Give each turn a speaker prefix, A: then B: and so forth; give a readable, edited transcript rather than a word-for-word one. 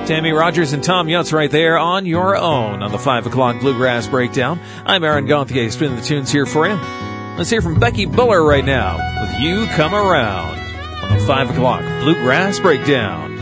A: Tammy Rogers and Tom Yutz right there on your own on the 5 o'clock Bluegrass Breakdown. I'm Aaron Gauthier, spinning the tunes here for you. Let's hear from Becky Buller right now with You Come Around on the 5 o'clock Bluegrass Breakdown.